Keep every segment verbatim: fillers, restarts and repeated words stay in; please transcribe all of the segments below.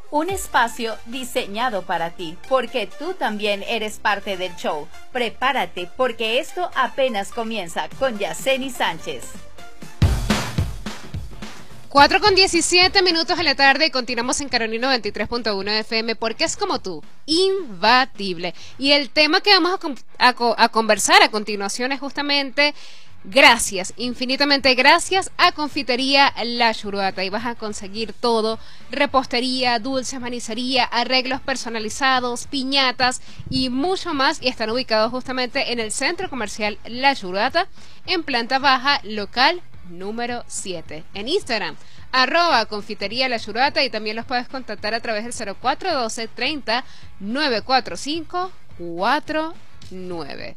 Un espacio diseñado para ti, porque tú también eres parte del show. Prepárate, porque esto apenas comienza con Yaceni Sánchez. cuatro con diecisiete minutos de la tarde y continuamos en Carolina noventa y tres punto uno F M, porque es como tú, imbatible. Y el tema que vamos a, a, a conversar a continuación es justamente... Gracias, infinitamente gracias a Confitería La Yuruata. Y vas a conseguir todo: repostería, dulces, manicería, arreglos personalizados, piñatas y mucho más. Y están ubicados justamente en el Centro Comercial La Yuruata, en planta baja, local número siete. En Instagram, arroba Confitería La Yuruata, y también los puedes contactar a través del cero cuatro uno dos, treinta, novecientos cuarenta y cinco cuarenta y nueve.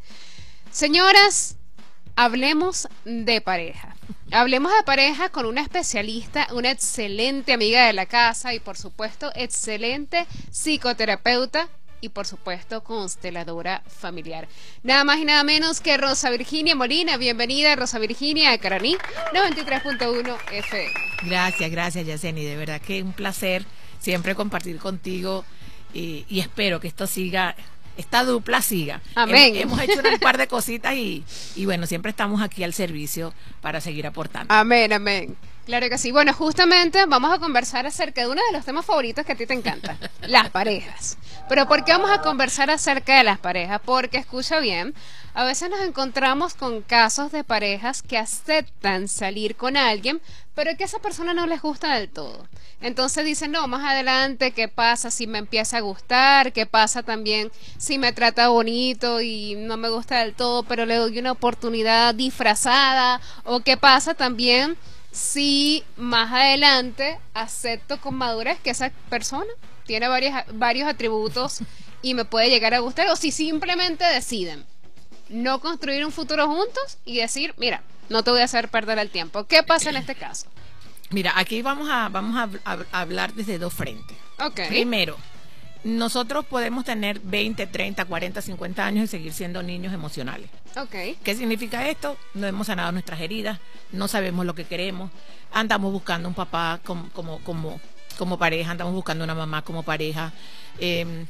Señoras, hablemos de pareja. Hablemos de pareja con una especialista, una excelente amiga de la casa y, por supuesto, excelente psicoterapeuta y, por supuesto, consteladora familiar. Nada más y nada menos que Rosa Virginia Molina. Bienvenida, Rosa Virginia, a Carolina noventa y tres punto uno F M. Gracias, gracias, Yaceni. De verdad que es un placer siempre compartir contigo y, y espero que esto siga... esta dupla siga. Amén. Hem, hemos hecho un par de cositas y, y bueno, siempre estamos aquí al servicio para seguir aportando. Amén, amén. Claro que sí. Bueno, justamente vamos a conversar acerca de uno de los temas favoritos que a ti te encanta, las parejas. Pero ¿por qué vamos a conversar acerca de las parejas? Porque, escucha bien, a veces nos encontramos con casos de parejas que aceptan salir con alguien, pero que a esa persona no les gusta del todo. Entonces dicen, no, más adelante, ¿qué pasa si me empieza a gustar? ¿Qué pasa también si me trata bonito y no me gusta del todo, pero le doy una oportunidad disfrazada? ¿O qué pasa también si más adelante acepto con madurez que esa persona tiene varias, varios atributos y me puede llegar a gustar? O si simplemente deciden no construir un futuro juntos y decir, mira, no te voy a hacer perder el tiempo. ¿Qué pasa en este caso? Mira, aquí vamos a vamos a, a, a hablar desde dos frentes. Okay. Primero, nosotros podemos tener veinte, treinta, cuarenta, cincuenta años y seguir siendo niños emocionales. Okay. ¿Qué significa esto? No hemos sanado nuestras heridas, no sabemos lo que queremos, andamos buscando un papá como, como, como, como pareja, andamos buscando una mamá como pareja. Eh,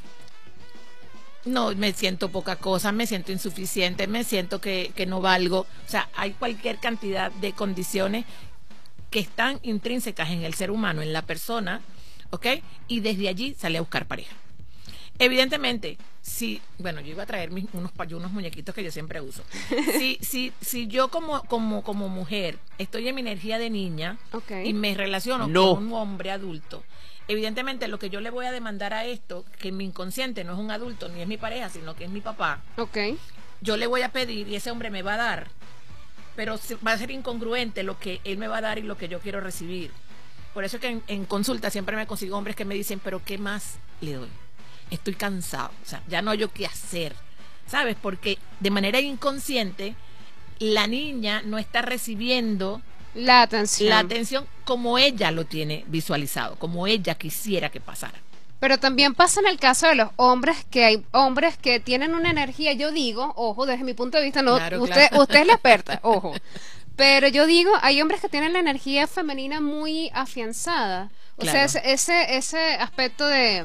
no, me siento poca cosa, me siento insuficiente, me siento que, que no valgo. O sea, hay cualquier cantidad de condiciones que están intrínsecas en el ser humano, en la persona, ¿ok? Y desde allí sale a buscar pareja. Evidentemente, si, bueno, yo iba a traer mis, unos, unos muñequitos que yo siempre uso. Si, si, si yo como, como, como mujer estoy en mi energía de niña, okay, y me relaciono no. con un hombre adulto, evidentemente lo que yo le voy a demandar a esto, que mi inconsciente no es un adulto, ni es mi pareja, sino que es mi papá, okay, yo le voy a pedir y ese hombre me va a dar, pero va a ser incongruente lo que él me va a dar y lo que yo quiero recibir. Por eso es que en, en consulta siempre me consigo hombres que me dicen, pero ¿qué más le doy? Estoy cansado, o sea, ya no hay yo qué hacer, ¿sabes? Porque de manera inconsciente la niña no está recibiendo la atención. la atención como ella lo tiene visualizado, como ella quisiera que pasara. Pero también pasa en el caso de los hombres, que hay hombres que tienen una energía, yo digo, ojo, desde mi punto de vista, no, Claro, usted, claro. usted es la experta, ojo. Pero yo digo, hay hombres que tienen la energía femenina muy afianzada. O Claro. sea, ese, ese, ese aspecto de...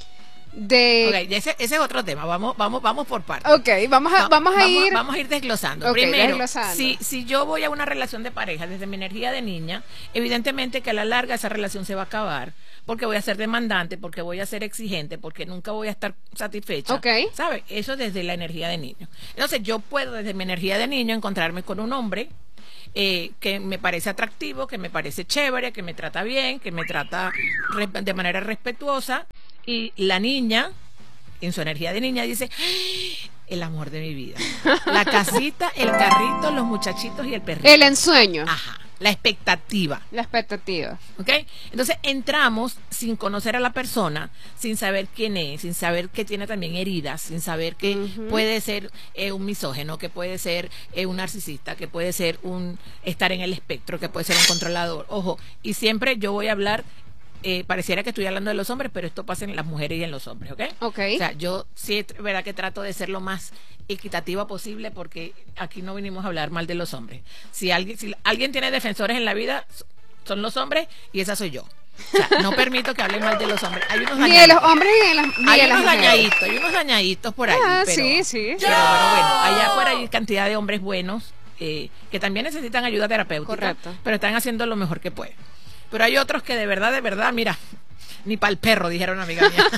de Ok, ese, ese es otro tema, vamos, vamos, vamos por partes. Ok, vamos a, Va- vamos a ir... Vamos a ir desglosando. Ok, Primero, desglosando. Si, si yo voy a una relación de pareja desde mi energía de niña, evidentemente que a la larga esa relación se va a acabar, porque voy a ser demandante, porque voy a ser exigente, porque nunca voy a estar satisfecha. Ok. ¿Sabes? Eso desde la energía de niño. Entonces yo puedo desde mi energía de niño encontrarme con un hombre eh, que me parece atractivo, que me parece chévere, que me trata bien, que me trata re- de manera respetuosa, y la niña, en su energía de niña, dice, ¡ah! El amor de mi vida, la casita, el carrito, los muchachitos y el perrito. El ensueño, Ajá, la expectativa. la expectativa. ¿Ok? Entonces entramos sin conocer a la persona, sin saber quién es, sin saber que tiene también heridas, sin saber que Ujú. puede ser eh, un misógeno, que puede ser eh, un narcisista, que puede ser un estar en el espectro, que puede ser un controlador. Ojo, y siempre yo voy a hablar, eh, pareciera que estoy hablando de los hombres, pero esto pasa en las mujeres y en los hombres, ¿ok? Ok. O sea, yo sí, es verdad que trato de ser lo más equitativa posible, porque aquí no vinimos a hablar mal de los hombres. Si alguien, si alguien tiene defensores en la vida, son los hombres y esa soy yo. O sea, no permito que hablen mal de los hombres. Hay unos Ni de los hombres ni de las, ni hay de las unos mujeres. dañaditos, hay unos dañaditos por ahí. Ah, pero, sí, sí. Pero bueno, bueno, allá afuera hay cantidad de hombres buenos eh, que también necesitan ayuda terapéutica. Correcto. Pero están haciendo lo mejor que pueden. Pero hay otros que de verdad, de verdad, mira, ni para el perro, dijeron una amiga mía.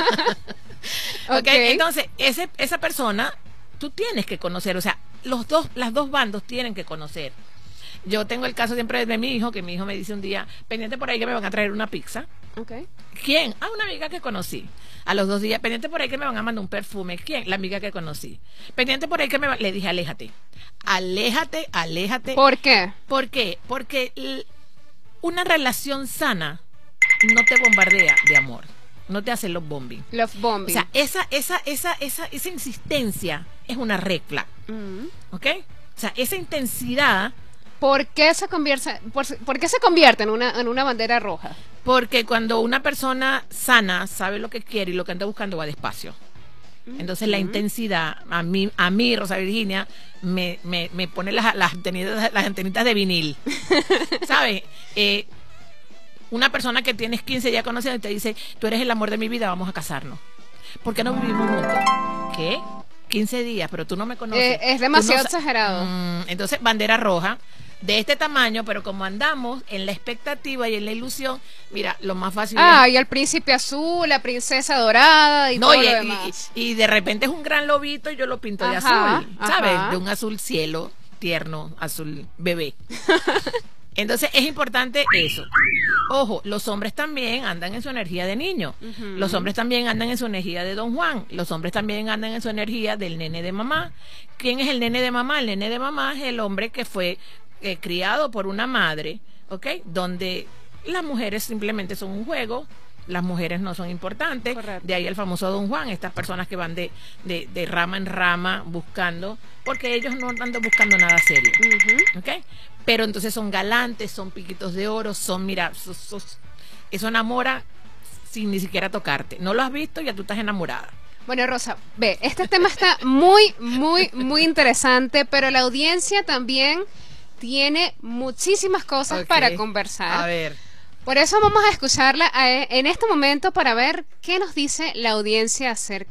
Ok. Okay, entonces, ese, esa persona, tú tienes que conocer, o sea, los dos, las dos bandos tienen que conocer. Yo tengo el caso siempre de mi hijo, que mi hijo me dice un día, pendiente por ahí que me van a traer una pizza. Okay. ¿Quién? Ah, una amiga que conocí. A los dos días, pendiente por ahí que me van a mandar un perfume. ¿Quién? La amiga que conocí. Pendiente por ahí que me va... Le dije, aléjate. Aléjate, aléjate. ¿Por qué? ¿Por qué? Porque l- una relación sana no te bombardea de amor. No te hace love bombing. Love O bombing. sea, esa, esa, esa, esa, esa insistencia es una red flag. Mm. ¿Ok? O sea, esa intensidad... ¿Por qué se convierte, por, por qué se convierte en una, en una bandera roja? Porque cuando una persona sana sabe lo que quiere y lo que anda buscando va despacio. Entonces la intensidad, a mí, a mí Rosa Virginia, me, me, me pone las, las, antenitas, las antenitas de vinil. ¿Sabes? Eh, una persona que tienes quince días conociendo y te dice, tú eres el amor de mi vida, vamos a casarnos. ¿Por qué no vivimos juntos? ¿Qué? quince días, pero tú no me conoces. Eh, es demasiado Tú no sa- exagerado. Mm, entonces, bandera roja. De este tamaño, pero como andamos en la expectativa y en la ilusión, mira, lo más fácil Ah, es... y el príncipe azul, la princesa dorada y No, todo y, lo y- demás. y- y de repente es un gran lobito y yo lo pinto de Ajá, azul, ¿sabes? ajá. De un azul cielo, tierno, azul bebé. Entonces es importante eso. Ojo, los hombres también andan en su energía de niño. Ujú. Los hombres también andan en su energía de Don Juan. Los hombres también andan en su energía del nene de mamá. ¿Quién es el nene de mamá? El nene de mamá es el hombre que fue eh, criado por una madre, ¿ok? Donde las mujeres simplemente son un juego. Las mujeres no son importantes. Correcto. De ahí el famoso Don Juan, estas personas que van de, de, de rama en rama buscando, porque ellos no andan buscando nada serio. Ujú. ¿Ok? Pero entonces son galantes, son piquitos de oro, son, mira, sos- sos- eso enamora sin ni siquiera tocarte. No lo has visto y ya tú estás enamorada. Bueno, Rosa, ve, este tema está muy, muy, muy interesante, pero la audiencia también tiene muchísimas cosas Ok. para conversar. A ver. Por eso vamos a escucharla a- en este momento para ver qué nos dice la audiencia acerca